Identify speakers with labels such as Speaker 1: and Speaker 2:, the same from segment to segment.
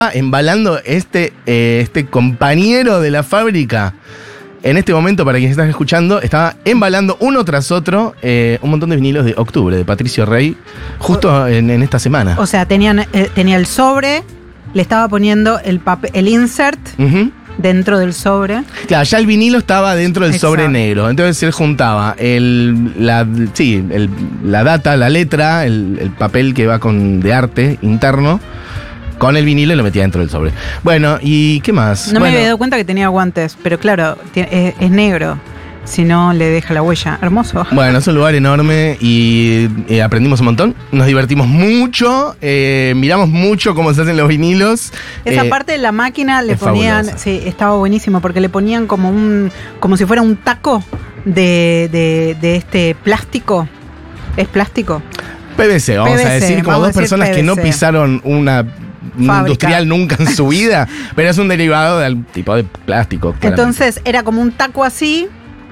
Speaker 1: embalando este compañero de la fábrica. En este momento, para quienes están escuchando, estaba embalando uno tras otro un montón de vinilos de Octubre, de Patricio Rey, justo en esta semana.
Speaker 2: O sea, tenía el sobre, le estaba poniendo el insert dentro del sobre.
Speaker 1: Claro, ya el vinilo estaba dentro del sobre negro. Entonces él juntaba la data, la letra, el papel que va de arte interno, con el vinilo y lo metía dentro del sobre. Bueno, ¿y qué más?
Speaker 2: No me había dado cuenta que tenía guantes, pero claro, es negro. Si no, le deja la huella. Hermoso.
Speaker 1: Bueno, es un lugar enorme y aprendimos un montón. Nos divertimos mucho. Miramos mucho cómo se hacen los vinilos.
Speaker 2: Esa parte de la máquina le ponían... Fabulosa. Sí, estaba buenísimo porque le ponían como si fuera un taco de este plástico. ¿Es plástico?
Speaker 1: PVC, vamos a decir, como dos personas PVC. Que no pisaron una industrial nunca en su vida, pero es un derivado del tipo de plástico. Claramente.
Speaker 2: Entonces era como un taco así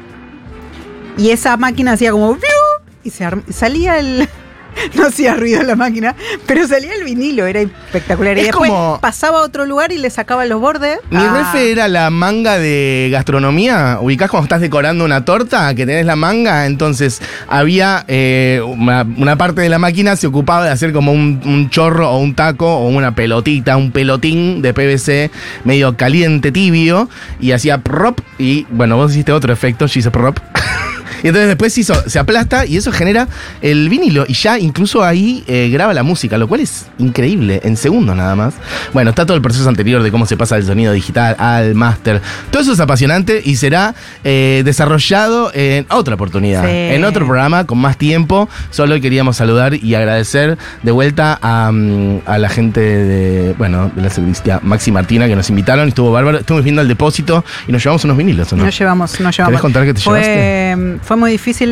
Speaker 2: y esa máquina hacía como y salía el... No hacía ruido la máquina, pero salía el vinilo, era espectacular. Y después pasaba a otro lugar y le sacaba los bordes.
Speaker 1: Mi refe era la manga de gastronomía. ¿Ubicás cuando estás decorando una torta? Que tenés la manga. Entonces había una parte de la máquina se ocupaba de hacer como un chorro o un taco o una pelotita, un pelotín de PVC medio caliente, tibio. Y hacía prop. Y bueno, vos hiciste otro efecto, yo hice prop. Y entonces después se aplasta y eso genera el vinilo. Y ya incluso ahí graba la música, lo cual es increíble, en segundos nada más. Bueno, está todo el proceso anterior de cómo se pasa del sonido digital al máster. Todo eso es apasionante y será desarrollado en otra oportunidad, en otro programa con más tiempo. Solo queríamos saludar y agradecer de vuelta a la gente de la servicia Maxi Martina que nos invitaron. Estuvo bárbaro. Estuvimos viendo el depósito y nos llevamos unos vinilos, ¿o no?
Speaker 2: Nos llevamos.
Speaker 1: ¿Querés contar qué te llevaste?
Speaker 2: Fue muy difícil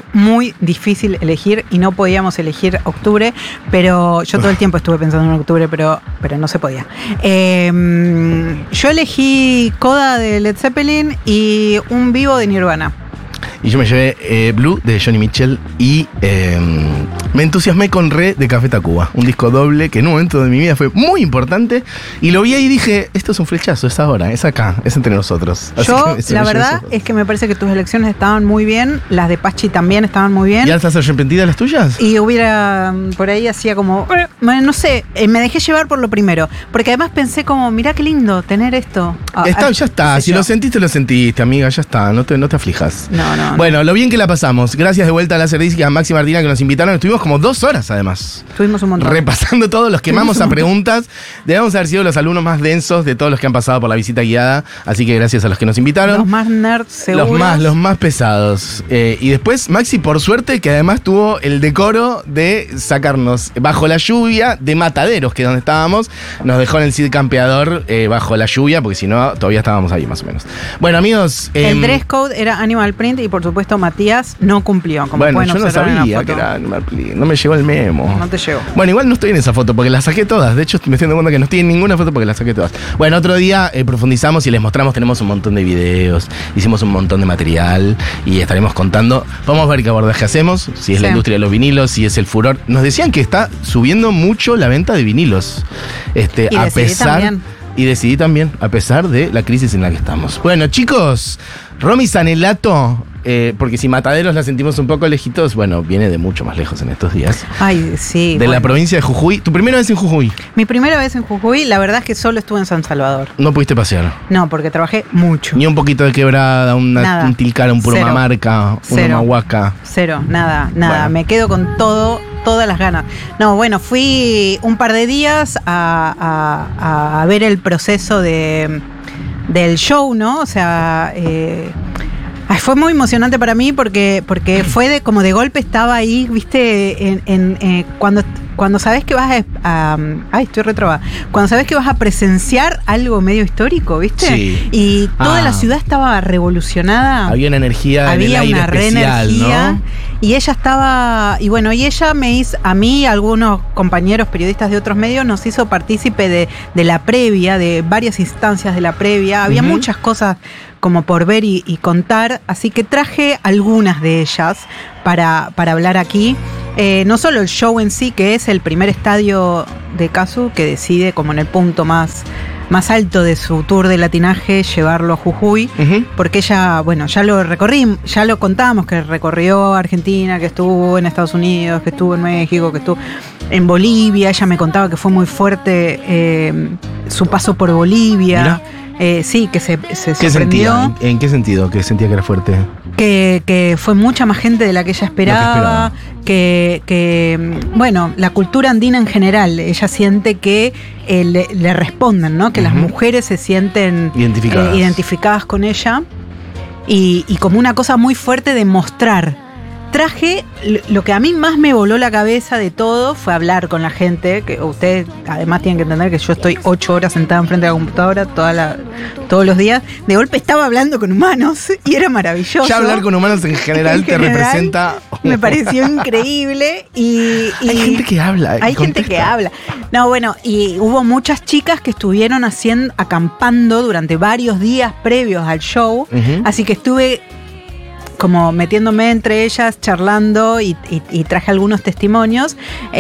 Speaker 2: elegir y no podíamos elegir Octubre, pero yo todo el tiempo estuve pensando en Octubre, pero no se podía. Yo elegí Coda de Led Zeppelin y Un Vivo de Nirvana.
Speaker 1: Y yo me llevé Blue de Johnny Mitchell y me entusiasmé con Re de Café Tacuba, un disco doble que en un momento de mi vida fue muy importante y lo vi ahí y dije, esto es un flechazo, es ahora, es acá, es entre nosotros. Así
Speaker 2: yo, la verdad es que me parece que tus elecciones estaban muy bien, las de Pachi también estaban muy bien.
Speaker 1: ¿Ya estás arrepentida de las tuyas?
Speaker 2: Y hubiera, por ahí hacía como, no sé, me dejé llevar por lo primero, porque además pensé como, mirá qué lindo tener esto.
Speaker 1: Ya está, si lo sentiste, amiga, ya está, no te aflijas.
Speaker 2: No.
Speaker 1: Bueno, lo bien que la pasamos. Gracias de vuelta a la servicia, a Maxi Martina que nos invitaron. Estuvimos como 2 horas además.
Speaker 2: Estuvimos un montón.
Speaker 1: Repasando todo, los quemamos a preguntas. Debemos haber sido los alumnos más densos de todos los que han pasado por la visita guiada. Así que gracias a los que nos invitaron.
Speaker 2: Los más nerds, seguros.
Speaker 1: Los más pesados. Y después Maxi, por suerte, que además tuvo el decoro de sacarnos bajo la lluvia de Mataderos, que es donde estábamos. Nos dejó en el Cid Campeador bajo la lluvia, porque si no, todavía estábamos ahí más o menos. Bueno, amigos.
Speaker 2: El dress code era Animal Print y por supuesto Matías no cumplió. Como
Speaker 1: bueno, yo no sabía que era Animal Print. No me llegó el memo.
Speaker 2: No te llegó.
Speaker 1: Bueno, igual no estoy en esa foto porque la saqué todas. De hecho, me estoy dando cuenta que no estoy en ninguna foto porque la saqué todas. Bueno, otro día profundizamos y les mostramos. Tenemos un montón de videos. Hicimos un montón de material y estaremos contando. Vamos a ver qué abordaje hacemos. Si es la industria de los vinilos, si es el furor. Nos decían que está subiendo mucho la venta de vinilos. Y decidí también, a pesar de la crisis en la que estamos. Bueno, chicos, Romy Sanelato, porque si Mataderos la sentimos un poco lejitos, bueno, viene de mucho más lejos en estos días.
Speaker 2: Ay, sí.
Speaker 1: De la provincia de Jujuy. ¿Tu primera vez en Jujuy?
Speaker 2: Mi primera vez en Jujuy, la verdad es que solo estuve en San Salvador.
Speaker 1: ¿No pudiste pasear?
Speaker 2: No, porque trabajé mucho.
Speaker 1: Ni un poquito de Quebrada, un Tilcara, un Purumamarca, una Mahuaca.
Speaker 2: Cero, nada. Bueno. Me quedo con todas las ganas. No, bueno, fui un par de días a ver el proceso del show, ¿no? O sea, fue muy emocionante para mí porque fue como de golpe estaba ahí, viste, cuando sabes que vas estoy retrobada. Cuando sabes que vas a presenciar algo medio histórico, ¿viste? Sí. Y toda la ciudad estaba revolucionada.
Speaker 1: Había una energía,
Speaker 2: había
Speaker 1: en el aire
Speaker 2: una
Speaker 1: especial,
Speaker 2: ¿no? Y ella estaba, y ella me hizo, a mí, algunos compañeros periodistas de otros medios, nos hizo partícipe de la previa, de varias instancias de la previa. Había muchas cosas como por ver y contar, así que traje algunas de ellas para hablar aquí. no solo el show en sí, que es el primer estadio de Kazu, que decide como en el punto más alto de su tour de latinaje llevarlo a Jujuy, porque ella, bueno, ya lo contábamos, que recorrió Argentina, que estuvo en Estados Unidos, que estuvo en México, que estuvo en Bolivia. Ella me contaba que fue muy fuerte su paso por Bolivia. Sí, que se sorprendió.
Speaker 1: ¿En qué sentido? ¿Que sentía que era fuerte?
Speaker 2: Que fue mucha más gente de la que ella esperaba. Que bueno, la cultura andina en general, ella siente que le responden, ¿no? Que las mujeres se sienten identificadas con ella y como una cosa muy fuerte de mostrar. Traje, lo que a mí más me voló la cabeza de todo fue hablar con la gente, que ustedes además tienen que entender que yo estoy 8 horas sentada enfrente de la computadora todos los días. De golpe estaba hablando con humanos y era maravilloso.
Speaker 1: Ya hablar con humanos en general te representa...
Speaker 2: Me pareció increíble y
Speaker 1: hay gente que habla.
Speaker 2: Hay gente que habla. No, bueno, y hubo muchas chicas que estuvieron acampando durante varios días previos al show, así que estuve como metiéndome entre ellas, charlando y traje algunos testimonios.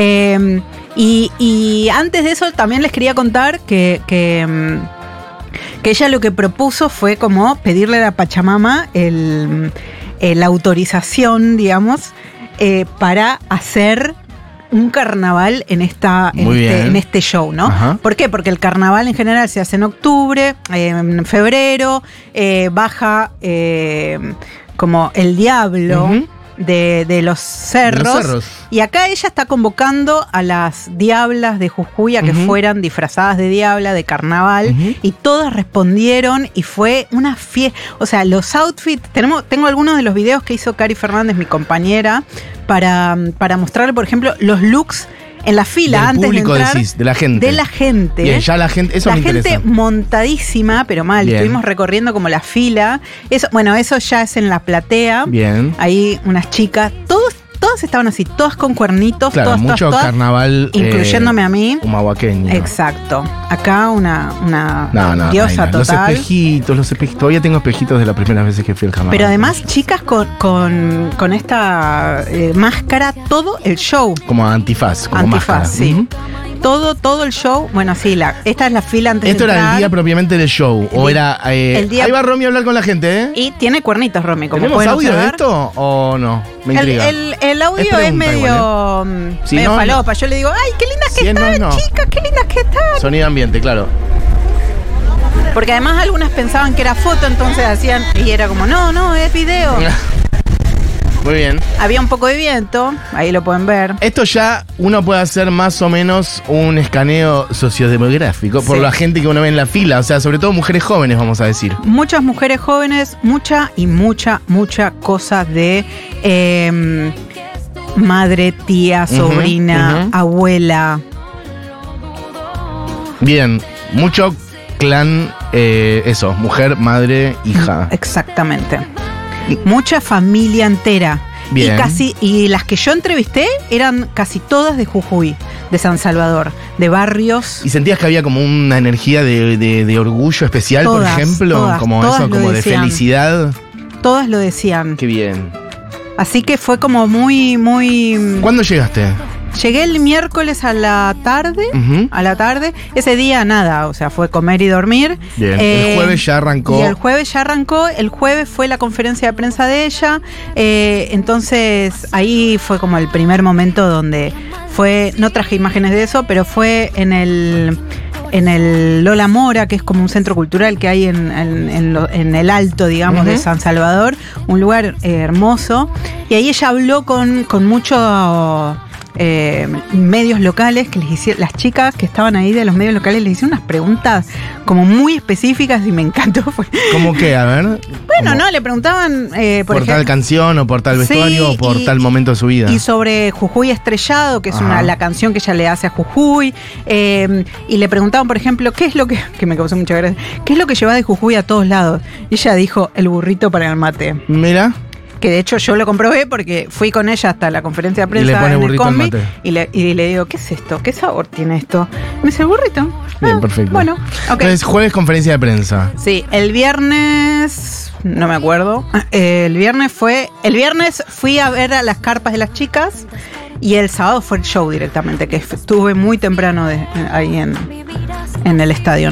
Speaker 2: Y antes de eso también les quería contar que ella lo que propuso fue como pedirle a la Pachamama la autorización, digamos, para hacer un carnaval en este show, ¿no? Ajá. ¿Por qué? Porque el carnaval en general se hace en octubre, en febrero, baja como el diablo de los cerros. Y acá ella está convocando a las diablas de Jujuy a que fueran disfrazadas de diabla, de carnaval, y todas respondieron y fue una fiesta. O sea, los outfits, tengo algunos de los videos que hizo Cari Fernández, mi compañera, para mostrarle, por ejemplo, los looks en la fila del antes público, de entrar.
Speaker 1: Decís, de la gente.
Speaker 2: De la gente.
Speaker 1: Bien, ya la gente, eso
Speaker 2: la
Speaker 1: me interesa.
Speaker 2: La gente montadísima, pero mal. Bien. Estuvimos recorriendo como la fila. Eso ya es en la platea.
Speaker 1: Bien.
Speaker 2: Ahí unas chicas, todas estaban así, todas con cuernitos,
Speaker 1: claro,
Speaker 2: todas,
Speaker 1: mucho
Speaker 2: todas,
Speaker 1: carnaval.
Speaker 2: Incluyéndome a mí.
Speaker 1: Humahuaqueño.
Speaker 2: Exacto. Acá una diosa total.
Speaker 1: Los espejitos. Todavía tengo espejitos de las primeras veces que fui al carnaval.
Speaker 2: Pero además, chicas con esta máscara, todo el show.
Speaker 1: Como antifaz, como máscara.
Speaker 2: Sí. Todo el show. Bueno, sí, esta es la fila antes
Speaker 1: ¿Esto
Speaker 2: de entrar.
Speaker 1: era el día propiamente del show? ¿O era...?
Speaker 2: El día,
Speaker 1: ahí va Romy a hablar con la gente, ¿eh?
Speaker 2: Y tiene cuernitos, Romy, como
Speaker 1: ¿tenemos
Speaker 2: pueden
Speaker 1: audio
Speaker 2: observar.
Speaker 1: de esto o no? Me intriga.
Speaker 2: El audio es medio, medio falopa. Yo le digo, ¡ay, qué lindas que están, chicas! ¡Qué lindas que están!
Speaker 1: Sonido ambiente, claro.
Speaker 2: Porque además algunas pensaban que era foto, entonces hacían... Y era como, no, es video.
Speaker 1: Muy bien.
Speaker 2: Había un poco de viento, ahí lo pueden ver.
Speaker 1: Esto ya uno puede hacer más o menos un escaneo sociodemográfico por la gente que uno ve en la fila, o sea, sobre todo mujeres jóvenes, vamos a decir.
Speaker 2: Muchas mujeres jóvenes, mucha cosa de madre, tía, sobrina, abuela.
Speaker 1: Bien, mucho clan, mujer, madre, hija.
Speaker 2: Exactamente. Mucha familia entera.
Speaker 1: Bien.
Speaker 2: Y las que yo entrevisté eran casi todas de Jujuy, de San Salvador, de barrios.
Speaker 1: ¿Y sentías que había como una energía de orgullo especial, por ejemplo?
Speaker 2: Todas
Speaker 1: como de felicidad.
Speaker 2: Todas lo decían.
Speaker 1: Qué bien.
Speaker 2: Así que fue como muy...
Speaker 1: ¿Cuándo llegaste?
Speaker 2: Llegué el miércoles a la tarde. Ese día nada, o sea, fue comer y dormir.
Speaker 1: Bien. El jueves ya arrancó.
Speaker 2: Y el jueves ya arrancó. El jueves fue la conferencia de prensa de ella. Entonces ahí fue como el primer momento donde no traje imágenes de eso, pero fue en el Lola Mora, que es como un centro cultural que hay en el alto, digamos, de San Salvador. Un lugar hermoso. Y ahí ella habló con mucho... medios locales que les hicieron, las chicas que estaban ahí de los medios locales les hicieron unas preguntas como muy específicas y me encantó.
Speaker 1: ¿Cómo qué? A ver.
Speaker 2: Bueno, no, le preguntaban
Speaker 1: por ejemplo, tal canción o por tal vestuario o por tal momento de su vida.
Speaker 2: Y sobre Jujuy Estrellado, que es la canción que ella le hace a Jujuy. Y le preguntaban, por ejemplo, ¿qué es lo que me causó mucha gracia? ¿Qué es lo que lleva de Jujuy a todos lados? Y ella dijo, el burrito para el mate.
Speaker 1: Mira.
Speaker 2: Que de hecho yo lo comprobé porque fui con ella hasta la conferencia de prensa
Speaker 1: y le pone
Speaker 2: en
Speaker 1: burrito
Speaker 2: el combi,
Speaker 1: al mate.
Speaker 2: Y le digo, ¿qué es esto? ¿Qué sabor tiene esto? Me dice, el burrito.
Speaker 1: Bien, perfecto.
Speaker 2: Bueno, okay.
Speaker 1: Entonces, jueves conferencia de prensa.
Speaker 2: Sí, el viernes, no me acuerdo. El viernes fui a ver a las carpas de las chicas Y el sábado fue el show directamente, que estuve muy temprano ahí en el estadio.